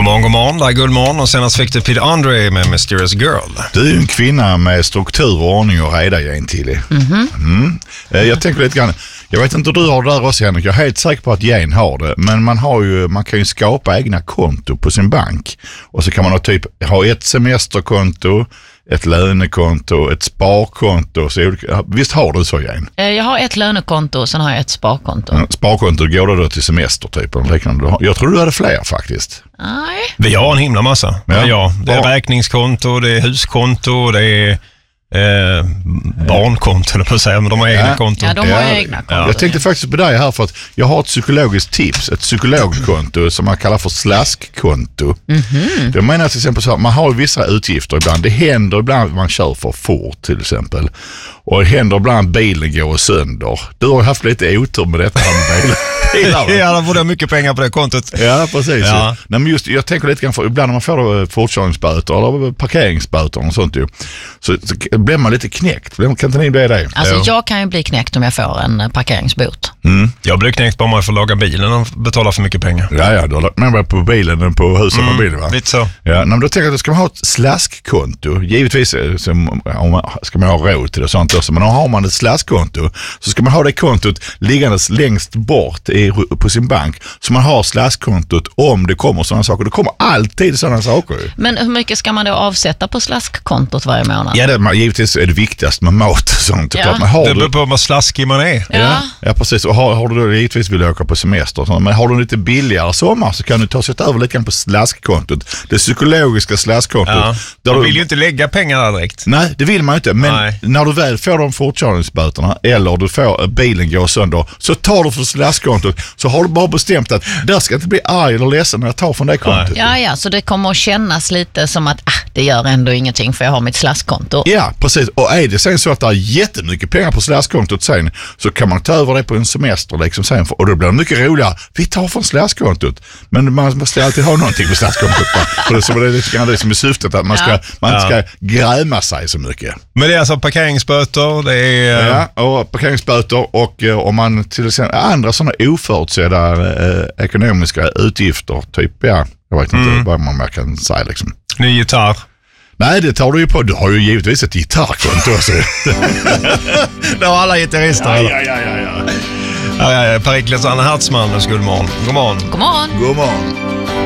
God morgon, det är Guldmorgon och senast fick du Peter Andre med Mysterious Girl. Du är en kvinna med struktur, ordning och reda igen till. Jag tänker lite grann, jag vet inte hur du har det där också, Henrik. Jag är helt säker på att Jane har det, men man kan ju skapa egna konto på sin bank. Och så kan man ha ett semesterkonto, ett lönekonto, ett sparkonto. Så, visst har du så, Jane? Jag har ett lönekonto och sen har jag ett sparkonto. Sparkonto, går det då till semester typ? Jag tror du hade fler faktiskt. Nej. Vi har en himla massa. Ja, det är räkningskonto, det är huskonto, det är barnkonto, eller på att säga, men de har egna konton. Ja, de har egna konton. Jag tänkte faktiskt på dig här för att jag har ett psykologiskt tips, ett psykologkonto som man kallar för slaskkonto. Det menar till exempel så att man har vissa utgifter ibland. Det händer ibland att man kör för fort till exempel. Och det händer ibland att bilen går sönder. Du har haft lite otur med detta med bilen. Ja, då får du mycket pengar på det kontot. Ja, precis. Ja. Nej, men just, jag tänker lite grann för ibland när man får fortkörningsböter eller parkeringsböter och sånt ju, så blir man lite knäckt. Kan inte ni bli det? Alltså jag kan ju bli knäckt om jag får en parkeringsbot. Jag blir knäckt bara om jag får laga bilen och betala för mycket pengar. Ja, du har lagt med på bilen än på huset och bilen, va? Lite så. Ja, men då tänker jag att då ska man ha ett slaskkonto. Givetvis ska man ha råd till det och sånt också. Men har man ett slaskkonto så ska man ha det kontot liggandes längst bort på sin bank. Så man har slaskkontot om det kommer sådana saker. Det kommer alltid sådana saker. Men hur mycket ska man då avsätta på slaskkontot varje månad? Ja, givetvis är det viktigast med mat och sånt. Ja. Det beror på vad slaskig man är. Ja, precis. Och har du då givetvis vill åka på semester. Så, men har du lite billigare sommar så kan du sätta över lite grann på slaskkontot. Det psykologiska slaskkontot. Ja. Där Man vill ju inte lägga pengar där direkt. Nej, det vill man inte. Men när du väl får de fortkörningsböterna eller du får bilen gå sönder, så tar du för slaskkontot, så har du bara bestämt att där ska inte bli arg eller ledsen när jag tar från det kontot. Ja, så det kommer att kännas lite som att det gör ändå ingenting för jag har mitt slaskkonto. Ja, precis. Och är det sen så att det är jättemycket pengar på slaskkontot sen, så kan man ta över det på en semester liksom sen, och då blir det mycket roligare. Vi tar från slaskkontot. Men man måste alltid ha någonting på slaskkontot. För det är lite grann det som är syftet, att man inte ska gräma sig så mycket. Men det är alltså parkeringsböter, det är... Ja, och parkeringsböter, och om man till exempel andra sådana oförutsedda ekonomiska utgifter, typ, jag vet inte vad man kan säga liksom. Ny gitarr. Nej, det tar du ju på. Du har ju givetvis ett gitarrkonto också. Det har alla gitarrister. Ja. Perikles Anna Hertzman och Guldmorgon. God morgon. God morgon. God morgon.